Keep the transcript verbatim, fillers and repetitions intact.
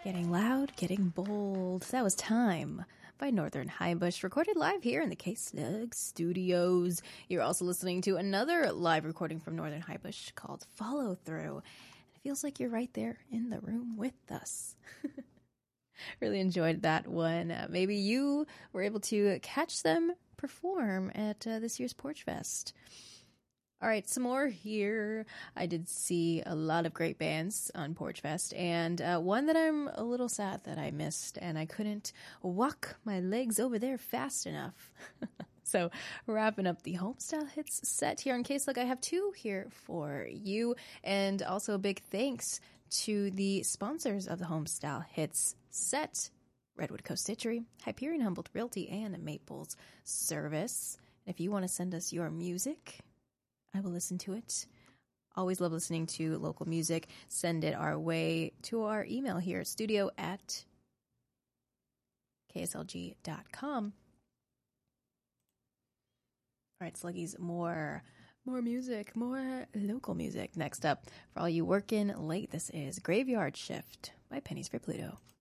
Getting loud, getting bold. That was Time by Northern Highbush, recorded live here in the K-Slug Studios. You're also listening to another live recording from Northern Highbush called Follow Through. It feels like you're right there in the room with us. Really enjoyed that one. Uh, maybe you were able to catch them perform at uh, this year's Porch Fest. All right, some more here. I did see a lot of great bands on Porch Fest, and uh, one that I'm a little sad that I missed, and I couldn't walk my legs over there fast enough. So, wrapping up the Homestyle Hits set here on K-Slug, I have two here for you, and also a big thanks to the sponsors of the Homestyle Hits set: Redwood Coast Stitchery, Hyperion Humboldt Realty, and Maples Service. If you want to send us your music, I will listen to it. Always love listening to local music. Send it our way to our email here, studio at K S L G dot com. All right, Sluggies, more, more music, more local music. Next up, for all you working late, this is Graveyard Shift by Pennies for Pluto.